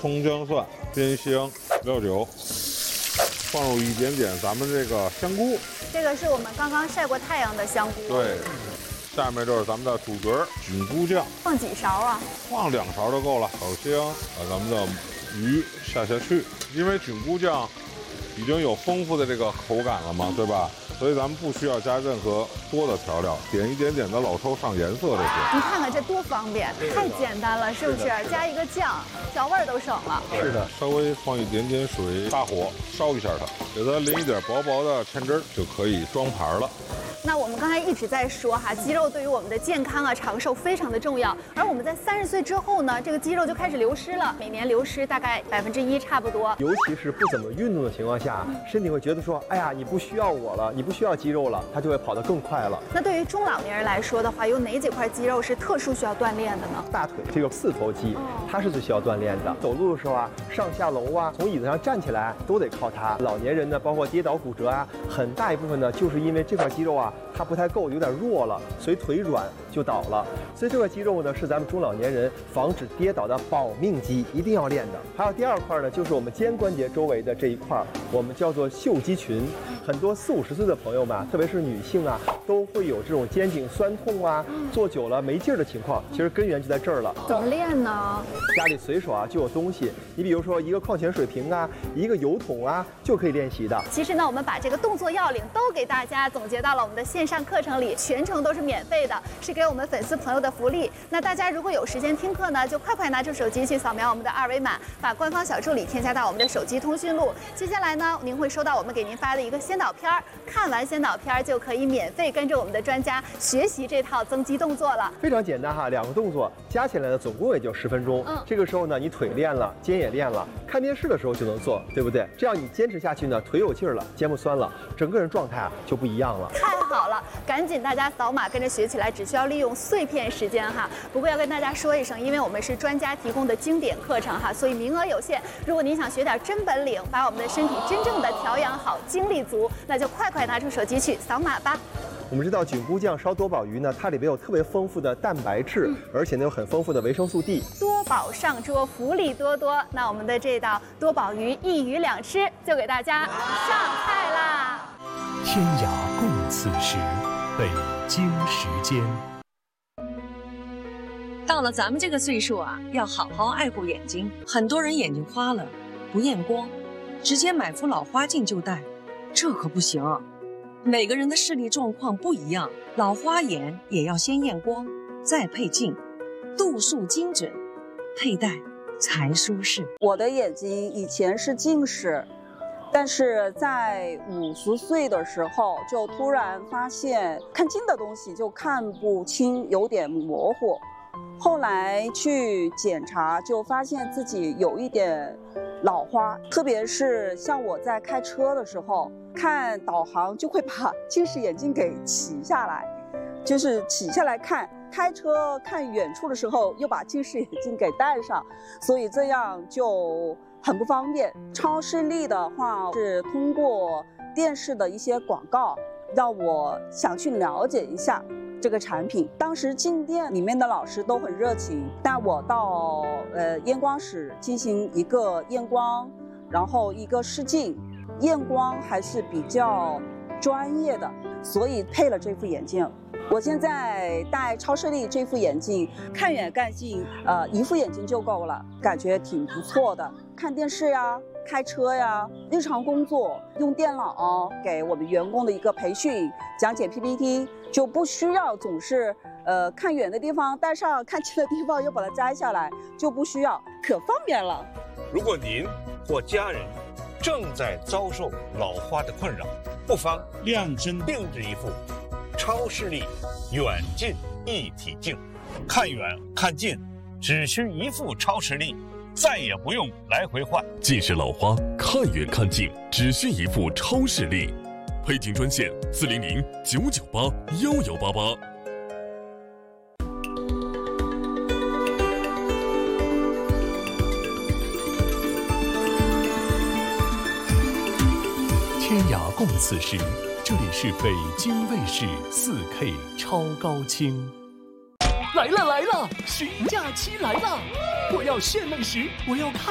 葱姜蒜、煸香、料酒，放入一点点咱们这个香菇。 这个是我们刚刚晒过太阳的香菇。 对，下面就是咱们的主角菌菇酱， 放几勺啊？ 放2勺就够了。首先把咱们的鱼下去，因为菌菇酱已经有丰富的这个口感了嘛，对吧？所以咱们不需要加任何多的调料，点一点点的老抽上颜色就行。 你看看这多方便，太简单了，是不是？加一个酱，调味儿都省了。 是的，稍微放一点点水，大火烧一下它，给它淋一点薄薄的芡汁儿，就可以装盘了。 那我们刚才一直在说哈，肌肉对于我们的健康啊、长寿非常的重要。而我们在30岁之后呢，这个肌肉就开始流失了，每年流失大概1%差不多。 尤其是不怎么运动的情况下，身体会觉得说，哎呀，你不需要我了，你不需要肌肉了，它就会跑得更快了。 那对于中老年人来说的话，有哪几块肌肉是特殊需要锻炼的呢？ 大腿这个四头肌，它是最需要锻炼的。走路的时候啊，上下楼啊，从椅子上站起来都得靠它。老年人呢，包括跌倒骨折啊，很大一部分呢，就是因为这块肌肉啊，它不太够，有点弱了，所以腿软就倒了。所以这块肌肉呢，是咱们中老年人防止跌倒的保命肌，一定要练的。还有第2块呢，就是我们肩关节周围的这一块，我们叫做袖肌群。很多40、50岁的朋友们，特别是女性啊，都会有这种肩颈酸痛啊，坐久了没劲儿的情况。其实根源就在这儿了。 怎么练呢？ 家里随手啊就有东西，你比如说一个矿泉水瓶啊，一个油桶啊，就可以练习的。 其实呢，我们把这个动作要领都给大家总结到了我们的线上课程里，全程都是免费的，是给我们粉丝朋友的福利。那大家如果有时间听课呢，就快拿出手机去扫描我们的2维码，把官方小助理添加到我们的手机通讯录。接下来呢，您会收到我们给您发的一个先导片儿，看完先导片儿就可以免费跟着我们的专家学习这套增肌动作了。 非常简单哈，2个动作加起来呢，总共也就10分钟。这个时候呢，你腿练了，肩也练了，看电视的时候就能做，对不对？这样你坚持下去呢，腿有劲儿了，肩不酸了，整个人状态啊就不一样了。 太好了，赶紧大家扫码跟着学起来，只需要利用碎片时间哈。不过要跟大家说一声，因为我们是专家提供的经典课程哈，所以名额有限。如果您想学点真本领，把我们的身体真正的调养好，精力足，那就快拿出手机去扫码吧。 我们知道菌菇酱烧多宝鱼呢，它里面有特别丰富的蛋白质，而且呢有很丰富的维生素 D。 多宝上桌，福利多多。那我们的这道多宝鱼1鱼2吃，就给大家上菜啦！ 天涯共此时，北京时间。 到了咱们这个岁数啊，要好好爱护眼睛。很多人眼睛花了，不验光，直接买副老花镜就戴，这可不行啊。每个人的视力状况不一样，老花眼也要先验光，再配镜，度数精准，佩戴才舒适。 我的眼睛以前是近视，但是在50岁的时候就突然发现看近的东西就看不清，有点模糊。后来去检查，就发现自己有一点老花，特别是像我在开车的时候，看导航就会把近视眼镜给起下来，就是起下来看，开车看远处的时候又把近视眼镜给戴上，所以这样就很不方便。超视力的话是通过电视的一些广告，让我想去了解一下这个产品。当时进店里面的老师都很热情，带我到验光室进行一个验光，然后一个试镜，验光还是比较专业的，所以配了这副眼镜。我现在戴超视力这副眼镜，看远看近，一副眼镜就够了，感觉挺不错的。看电视呀，开车呀，日常工作用电脑给我们员工的一个培训，讲解 PPT， 就不需要总是看远的地方戴上，看近的地方又把它摘下来，就不需要，可方便了。 如果您或家人正在遭受老花的困扰，不妨量身定制一副超视力远近一体镜，看远看近只需一副超视力，再也不用来回换。 近视老花看远看近只需一副超视力，配镜专线400-998-1188。天涯共此时，这里是北京卫视4K 超高清。来了，寻假期来了！我要炫美食，我要看